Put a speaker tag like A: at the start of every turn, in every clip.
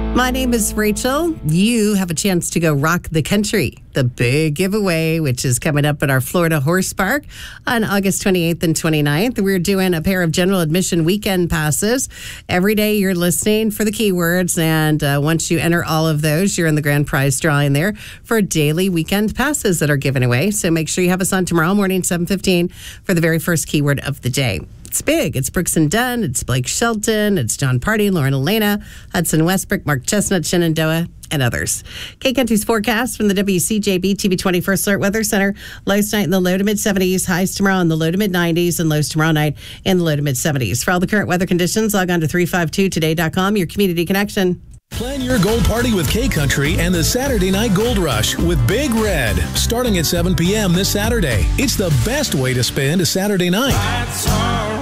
A: My name is Rachel. You have a chance to go rock the country. The big giveaway, which is coming up at our Florida Horse Park on August 28th and 29th. We're doing a pair of general admission weekend passes. Every day you're listening for the keywords, and once you enter all of those, you're in the grand prize drawing there for daily weekend passes that are given away. So make sure you have us on tomorrow morning, 7:15, for the very first keyword of the day. It's big. It's Brooks and Dunn. It's Blake Shelton. It's John Party, Lauren Elena, Hudson Westbrook, Mark Chestnut, Shenandoah, and others. K-Country's forecast from the WCJB TV 21st Alert Weather Center. Lows tonight in the low to mid-70s. Highs tomorrow in the low to mid-90s. And lows tomorrow night in the low to mid-70s. For all the current weather conditions, log on to 352today.com, your community connection.
B: Plan your gold party with K-Country and the Saturday Night Gold Rush with Big Red, starting at 7 p.m. this Saturday. It's the best way to spend a Saturday night.
C: Lights are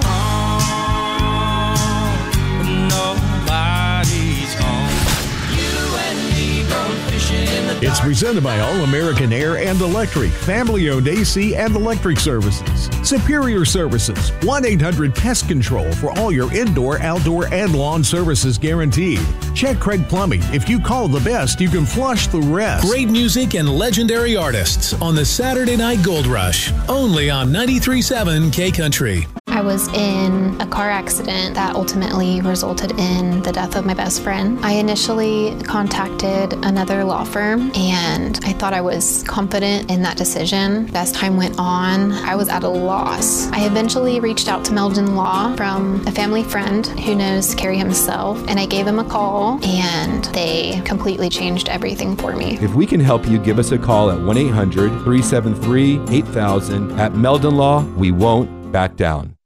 C: on, nobody's home. You and me go fishing in the
D: It's presented by All American Air and Electric, family-owned AC and electric services. Superior Services, 1-800-PEST CONTROL for all your indoor, outdoor, and lawn services guaranteed. Check Craig Plumbing. If you call the best, you can flush the rest.
B: Great music and legendary artists on the Saturday Night Gold Rush, only on 93.7 K-Country.
E: I was in a car accident that ultimately resulted in the death of my best friend. I initially contacted another law firm, and I thought I was confident in that decision. As time went on, I was at a loss. I eventually reached out to Meldon Law from a family friend who knows Kerry himself, and I gave him a call, and they completely changed everything for me.
F: If we can help you, give us a call at 1-800-373-8000. At Meldon Law, we won't back down.